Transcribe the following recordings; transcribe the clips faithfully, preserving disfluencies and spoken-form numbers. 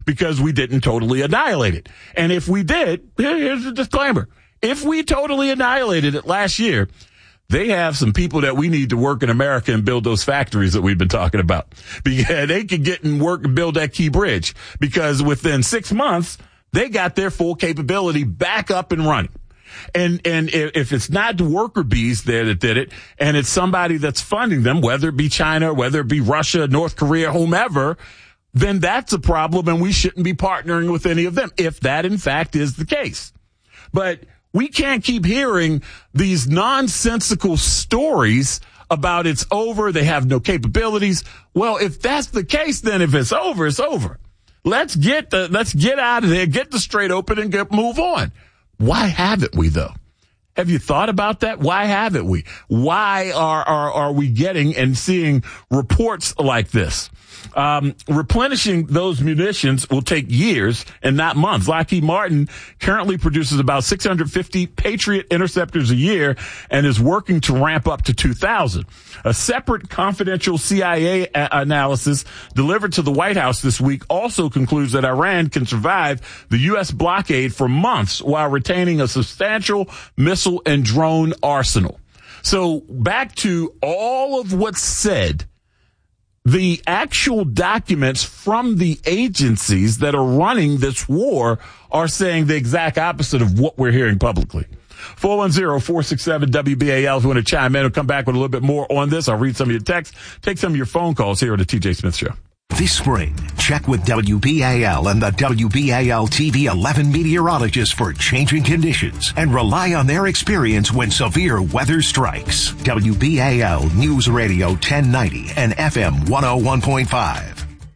because we didn't totally annihilate it. And if we did, here's a disclaimer. If we totally annihilated it last year, they have some people that we need to work in America and build those factories that we've been talking about. Because they could get and work and build that Key Bridge, because within six months, they got their full capability back up and running. And, and if it's not the worker bees there that did it, and it's somebody that's funding them, whether it be China, whether it be Russia, North Korea, whomever, then that's a problem, and we shouldn't be partnering with any of them, if that in fact is the case. But we can't keep hearing these nonsensical stories about it's over, they have no capabilities. Well, if that's the case, then if it's over, it's over. Let's get the, let's get out of there, get the strait open, and get, move on. Why haven't we, though? Have you thought about that? Why haven't we? Why are, are, are we getting and seeing reports like this? Um, replenishing those munitions will take years and not months. Lockheed Martin currently produces about six hundred fifty Patriot interceptors a year and is working to ramp up to two thousand. A separate confidential C I A a- analysis delivered to the White House this week also concludes that Iran can survive the U S blockade for months while retaining a substantial missile and drone arsenal. So back to all of what's said, the actual documents from the agencies that are running this war are saying the exact opposite of what we're hearing publicly. four one zero, four six seven, W B A L. If you want to chime in, I'll come back with a little bit more on this. I'll read some of your texts, take some of your phone calls here on the T J Smith Show. This spring, check with W B A L and the W B A L T V eleven meteorologists for changing conditions and rely on their experience when severe weather strikes. W B A L News Radio ten ninety and F M one oh one point five.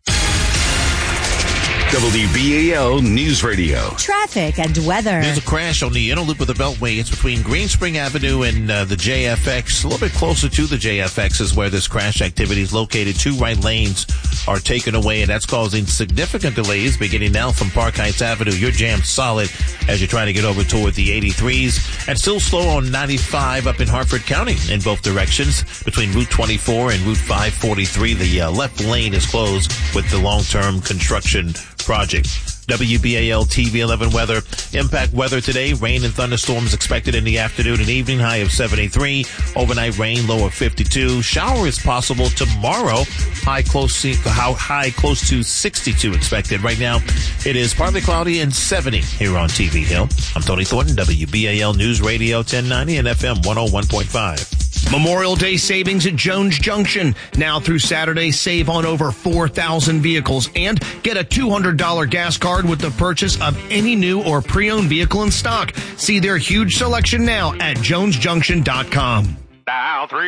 W B A L News Radio. Traffic and weather. There's a crash on the inner loop of the Beltway. It's between Green Spring Avenue and uh, the J F X. A little bit closer to the J F X is where this crash activity is located. Two right lanes are taken away, and that's causing significant delays beginning now from Park Heights Avenue. You're jammed solid as you try to get over toward the eighty-threes, and still slow on ninety-five up in Hartford County in both directions between Route twenty-four and Route five forty-three. The uh, left lane is closed with the long-term construction project. W B A L T V eleven weather. Impact weather today. Rain and thunderstorms expected in the afternoon and evening. High of seventy-three. Overnight rain. Low of fifty-two. Shower is possible tomorrow. High close to, high close to sixty-two expected. Right now, it is partly cloudy and seventy here on T V Hill. I'm Tony Thornton, W B A L News Radio ten ninety and F M one oh one point five. Memorial Day savings at Jones Junction. Now through Saturday, save on over four thousand vehicles and get a two hundred dollars gas card with the purchase of any new or pre-owned vehicle in stock. See their huge selection now at jones junction dot com. Dial three.